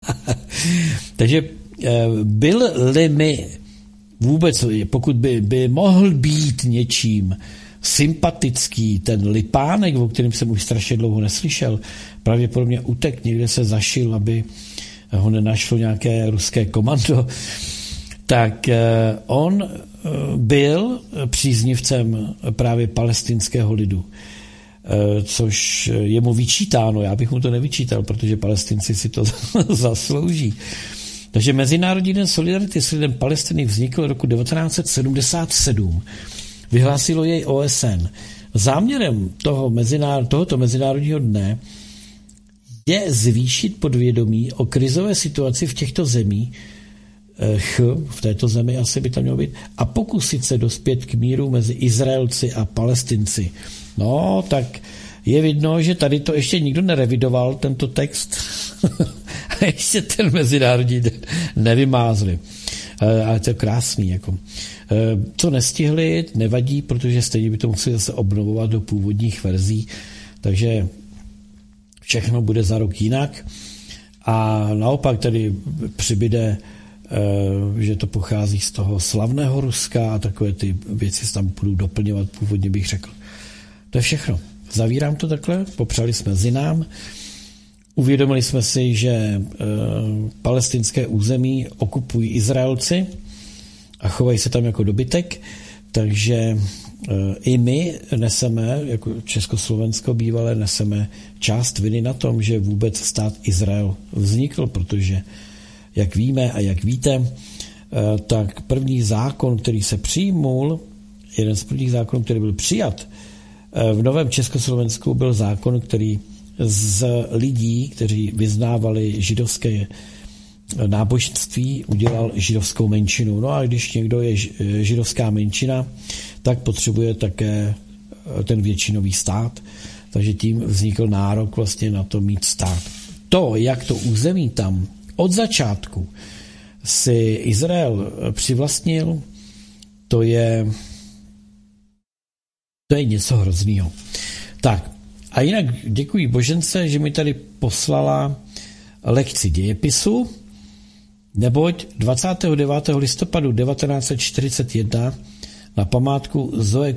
Takže byl-li mi vůbec, pokud by mohl být něčím sympatický ten Lipánek, o kterém jsem už strašně dlouho neslyšel, pravděpodobně utek, někde se zašil, aby ho nenašlo nějaké ruské komando, tak on byl příznivcem právě palestinského lidu, což je mu vyčítáno. Já bych mu to nevyčítal, protože Palestinci si to zaslouží. Takže Mezinárodní den solidarity s lidem Palestiny vznikl roku 1977. Vyhlásilo jej OSN. Záměrem tohoto mezinárodního dne je zvýšit podvědomí o krizové situaci v těchto zemích, v této zemi asi by tam mělo být, a pokusit se dospět k míru mezi Izraelci a Palestinci. No, tak je vidno, že tady to ještě nikdo nerevidoval, tento text, a ještě ten mezinárodní den nevymázli. Ale to je krásný. Jako. Co nestihli, nevadí, protože stejně by to museli zase obnovovat do původních verzí, takže všechno bude za rok jinak. A naopak tady přibyde, že to pochází z toho slavného Ruska a takové ty věci se tam budou doplňovat, původně bych řekl. To je všechno. Zavírám to takhle, popřali jsme zinám, uvědomili jsme si, že palestinské území okupují Izraelci a chovají se tam jako dobytek, takže i my neseme, jako Československo bývalé, neseme část viny na tom, že vůbec stát Izrael vznikl, protože jak víme a jak víte, tak první zákon, který se přijmul, jeden z prvních zákonů, který byl přijat v novém Československu, byl zákon, který z lidí, kteří vyznávali židovské náboženství, udělal židovskou menšinu. No a když někdo je židovská menšina, tak potřebuje také ten většinový stát, takže tím vznikl nárok vlastně na to mít stát. To, jak to území tam od začátku si Izrael přivlastnil, to je něco hroznýho. Tak, a jinak děkuji Božence, že mi tady poslala lekci dějepisu, neboť 29. listopadu 1941 na památku Zoe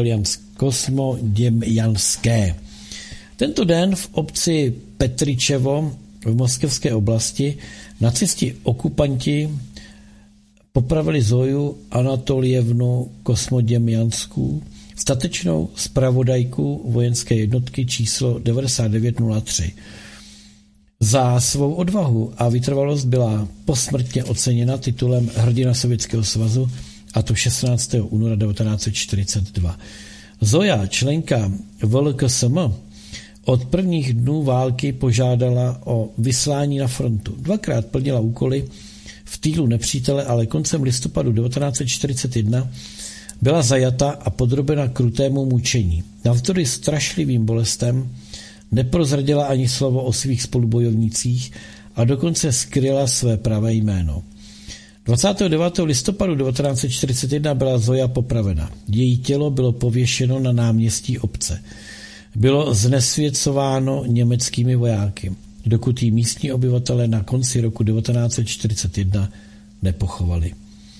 Kosmoděmjanské. Tento den v obci Petričevo v moskevské oblasti nacisti okupanti popravili Zoju Anatolijevnu Kosmoděmjanskou, statečnou zpravodajku vojenské jednotky číslo 9903. Za svou odvahu a vytrvalost byla posmrtně oceněna titulem Hrdina Sovětského svazu, a to 16. února 1942. Zoja, členka VLKSM, od prvních dnů války požádala o vyslání na frontu. Dvakrát plnila úkoly v týlu nepřítele, ale koncem listopadu 1941 byla zajata a podrobena krutému mučení. Navzdory strašlivým bolestem neprozradila ani slovo o svých spolubojovnících a dokonce skryla své pravé jméno. 29. listopadu 1941 byla Zoja popravena. Její tělo bylo pověšeno na náměstí obce. Bylo znesvěcováno německými vojáky, dokud jí místní obyvatelé na konci roku 1941 nepochovali.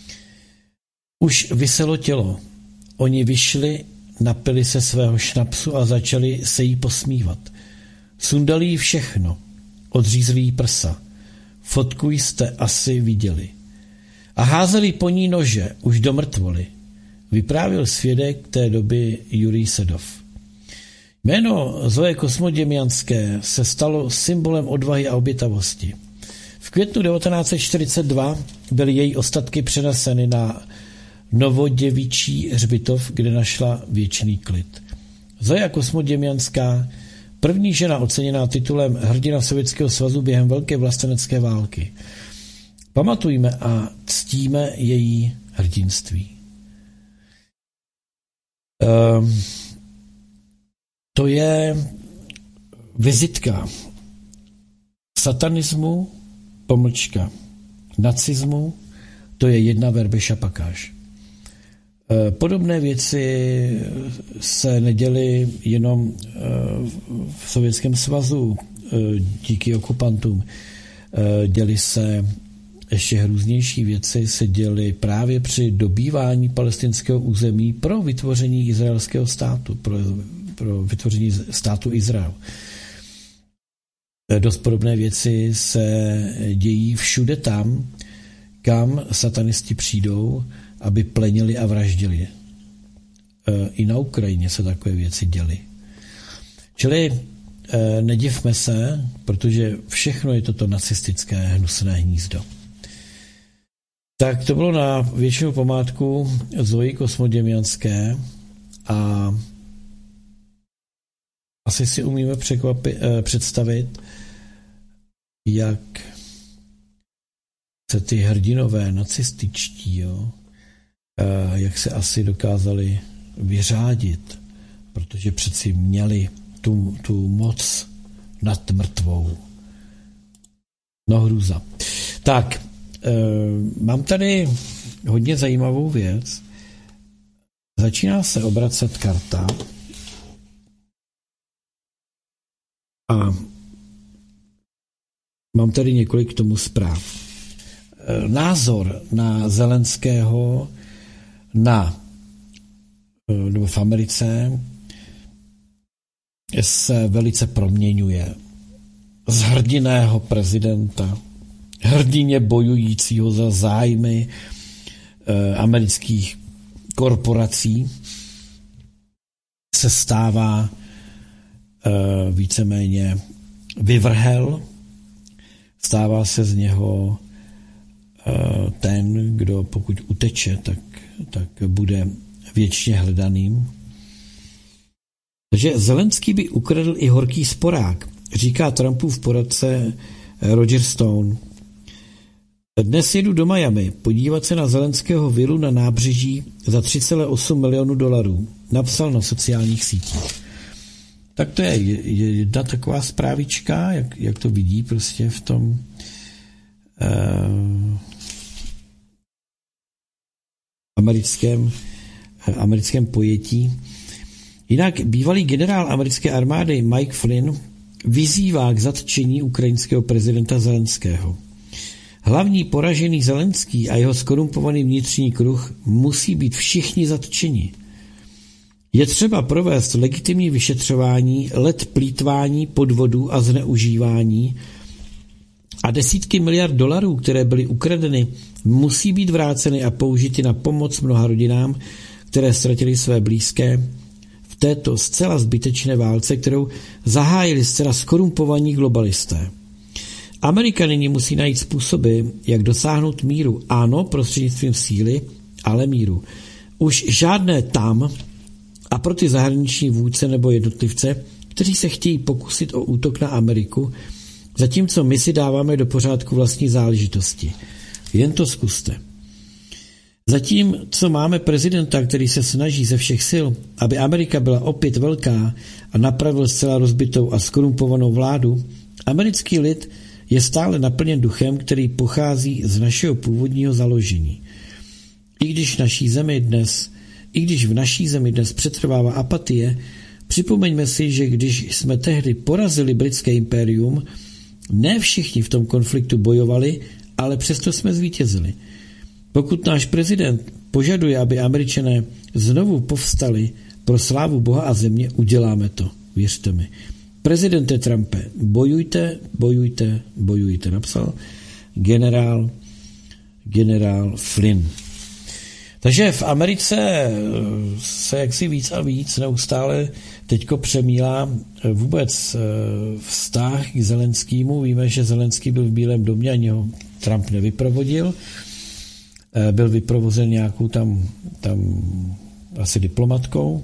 Už viselo tělo. Oni vyšli, napili se svého šnapsu a začali se jí posmívat. Sundali jí všechno. Odřízli jí prsa. Fotku jste asi viděli. A házeli po ní nože, už do mrtvoly. Vyprávěl svědek té doby Jurij Sedov. Jméno Zoe Kosmoděmjanské se stalo symbolem odvahy a obětavosti. V květnu 1942 byly její ostatky přeneseny na Novoděvičí hřbitov, kde našla věčný klid. Zoja Kosmoděmjanská, první žena oceněná titulem Hrdina Sovětského svazu během Velké vlastenecké války. Pamatujme a ctíme její hrdinství. To je vizitka satanismu, pomlčka nacismu, to je jedna verbe šapakáž. Podobné věci se neděly jenom v Sovětském svazu díky okupantům. děly se ještě hrůznější věci, se děly právě při dobývání palestinského území pro vytvoření izraelského státu, pro vytvoření státu Izrael. Dost podobné věci se dějí všude tam, kam satanisti přijdou, aby plenili a vraždili. I na Ukrajině se takové věci děly. Čili nedivme se, protože všechno je toto nacistické hnusné hnízdo. Tak to bylo na věčnou památku Zoji Kosmoděmianské a asi si umíme představit, jak se ty hrdinové nacističtí, jak se asi dokázali vyřádit, protože přeci měli tu moc nad mrtvou. No hrůza. Tak, mám tady hodně zajímavou věc. Začíná se obracet karta a mám tady několik k tomu zpráv. Názor na Zelenského nebo v Americe se velice proměňuje. Z hrdinného prezidenta, hrdině bojujícího za zájmy amerických korporací, se stává víceméně vyvrhel, stává se z něho ten, kdo pokud uteče, tak bude věčně hledaným. Takže Zelenský by ukradl i horký sporák, říká Trumpův poradce Roger Stone. Dnes jedu do Miami podívat se na Zelenského vilu na nábřeží za $3,8 milionu, napsal na sociálních sítích. Tak to je jedna taková zprávička, jak to vidí prostě v tom americkém pojetí. Jinak bývalý generál americké armády Mike Flynn vyzývá k zatčení ukrajinského prezidenta Zelenského. Hlavní poražený Zelenský a jeho skorumpovaný vnitřní kruh musí být všichni zatčeni. Je třeba provést legitimní vyšetřování let plýtvání, podvodů a zneužívání a desítky miliard dolarů, které byly ukradeny, musí být vráceny a použity na pomoc mnoha rodinám, které ztratili své blízké v této zcela zbytečné válce, kterou zahájili zcela skorumpovaní globalisté. Amerika nyní musí najít způsoby, jak dosáhnout míru. Ano, prostřednictvím síly, ale míru. Už žádné tam a pro ty zahraniční vůdce nebo jednotlivce, kteří se chtějí pokusit o útok na Ameriku, zatímco my si dáváme do pořádku vlastní záležitosti. Jen to zkuste. Zatím, co máme prezidenta, který se snaží ze všech sil, aby Amerika byla opět velká a napravil zcela rozbitou a skorumpovanou vládu, americký lid je stále naplněn duchem, který pochází z našeho původního založení. I když v naší zemi dnes přetrvává apatie, připomeňme si, že když jsme tehdy porazili britské impérium, ne všichni v tom konfliktu bojovali, ale přesto jsme zvítězili. Pokud náš prezident požaduje, aby Američané znovu povstali pro slávu Boha a země, uděláme to, věřte mi. Prezidente Trumpe, bojujte, bojujte, bojujte, napsal generál Flynn. Takže v Americe se jaksi víc a víc neustále teďko přemílá vůbec vztah k Zelenskému. Víme, že Zelenský byl v Bílém domě, ani ho Trump nevyprovodil. Byl vyprovozen nějakou tam asi diplomatkou.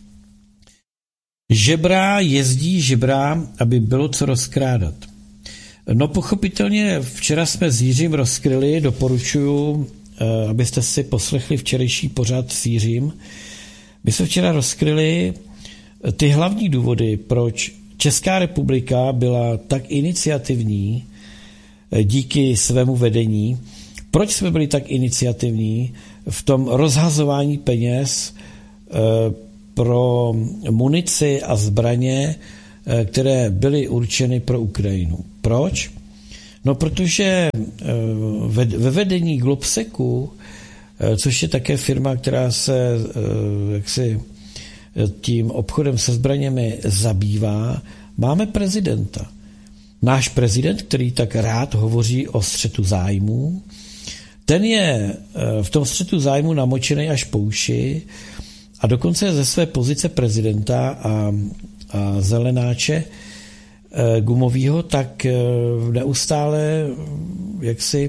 Jezdí žebrá, aby bylo co rozkrádat. No pochopitelně včera jsme s Jiřím rozkryli, doporučuji, abyste si poslechli včerejší pořad s Jiřím. My jsme včera rozkryli ty hlavní důvody, proč Česká republika byla tak iniciativní díky svému vedení, proč jsme byli tak iniciativní v tom rozhazování peněz pro munici a zbraně, které byly určeny pro Ukrajinu. Proč? No, protože ve vedení Globsecu, což je také firma, která se jaksi tím obchodem se zbraněmi zabývá, máme prezidenta. Náš prezident, který tak rád hovoří o střetu zájmů, ten je v tom střetu zájmu namočený až po uši a dokonce ze své pozice prezidenta a zelenáče gumovýho, tak neustále jaksi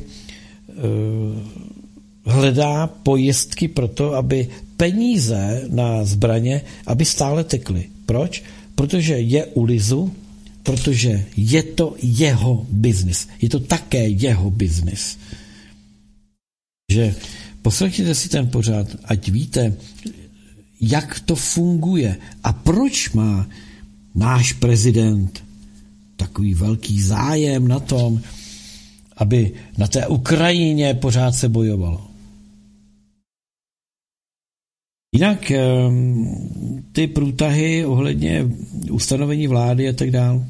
hledá pojistky pro to, aby peníze na zbraně, aby stále tekly. Proč? Protože je u lizu, protože je to jeho biznis. Je to také jeho biznis. Že poslechněte si ten pořad, ať víte, jak to funguje a proč má náš prezident takový velký zájem na tom, aby na té Ukrajině pořád se bojovalo. Jinak ty průtahy ohledně ustanovení vlády a tak dál,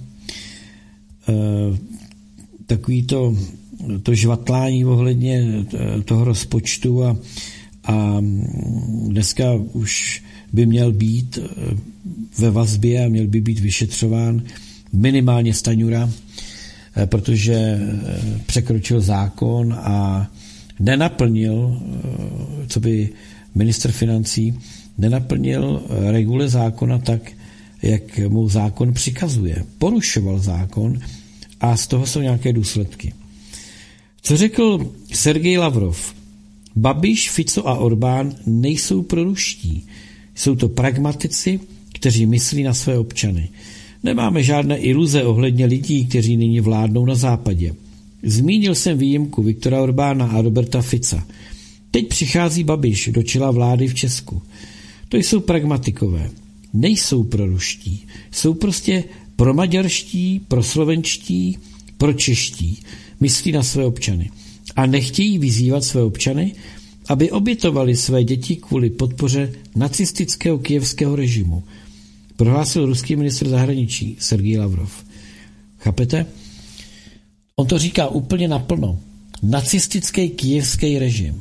takový to žvatlání ohledně toho rozpočtu a dneska už by měl být ve vazbě a měl by být vyšetřován minimálně Staňura, protože překročil zákon a nenaplnil, co by ministr financí, nenaplnil regule zákona tak, jak mu zákon přikazuje. Porušoval zákon a z toho jsou nějaké důsledky. Co řekl Sergej Lavrov? Babiš, Fico a Orbán nejsou proruští. Jsou to pragmatici, kteří myslí na své občany. Nemáme žádné iluze ohledně lidí, kteří nyní vládnou na západě. Zmínil jsem výjimku Viktora Orbána a Roberta Fica. Teď přichází Babiš do čela vlády v Česku. To jsou pragmatikové. Nejsou proruští. Jsou prostě promaďarští, proslovenští, pročeští. Myslí na své občany. A nechtějí vyzývat své občany, aby obětovali své děti kvůli podpoře nacistického kyjevského režimu. Prohlásil ruský ministr zahraničí Sergej Lavrov. Chápete? On to říká úplně naplno. Nacistický kyjevský režim.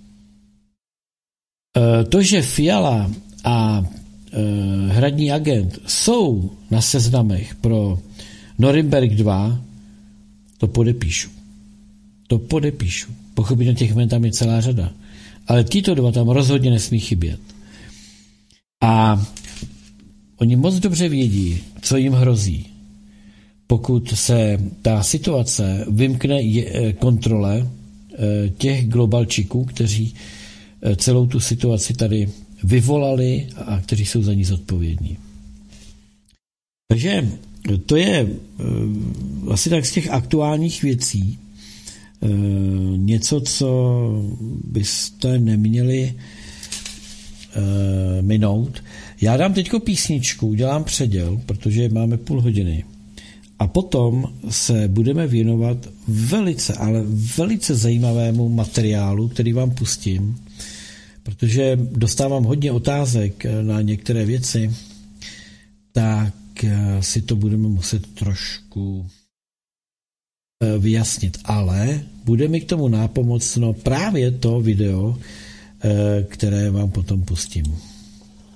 To, že Fiala a hradní agent jsou na seznamech pro Norimberg 2, to podepíšu. Pochopitelně těch jmen tam je celá řada. Ale tito dva tam rozhodně nesmí chybět. A oni moc dobře vědí, co jim hrozí, pokud se ta situace vymkne kontrole těch globalčiků, kteří celou tu situaci tady vyvolali a kteří jsou za ní zodpovědní. Takže to je asi tak z těch aktuálních věcí něco, co byste neměli minout. Já dám teďko písničku, udělám předěl, protože máme půl hodiny. A potom se budeme věnovat velice zajímavému materiálu, který vám pustím, protože dostávám hodně otázek na některé věci, tak si to budeme muset trošku vyjasnit. Ale bude mi k tomu nápomocno právě to video, které vám potom pustím.